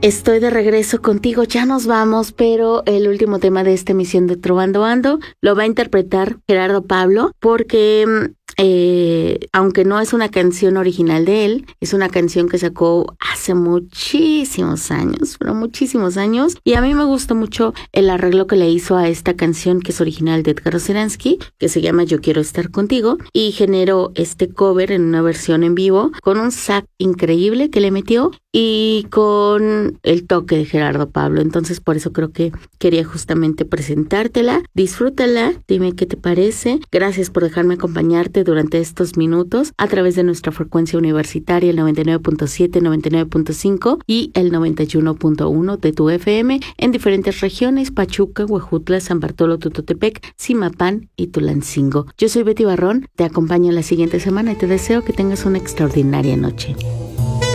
Estoy de regreso contigo, ya nos vamos, pero el último tema de esta emisión de Trovando Ando lo va a interpretar Gerardo Pablo, porque aunque no es una canción original de él, es una canción que sacó hace muchísimos años, pero muchísimos años, y a mí me gusta mucho el arreglo que le hizo a esta canción que es original de Edgar Oceransky, que se llama Yo Quiero Estar Contigo, y generó este cover en una versión en vivo con un sax increíble que le metió y con el toque de Gerardo Pablo. Entonces por eso creo que quería justamente presentártela. Disfrútala, dime qué te parece. Gracias por dejarme acompañarte durante estos minutos a través de nuestra frecuencia universitaria, el 99.7, 99.5 y el 91.1 de tu FM en diferentes regiones: Pachuca, Huejutla, San Bartolo, Tutotepec, Zimapán y Tulancingo. Yo soy Betty Barrón, te acompaño la siguiente semana y te deseo que tengas una extraordinaria noche.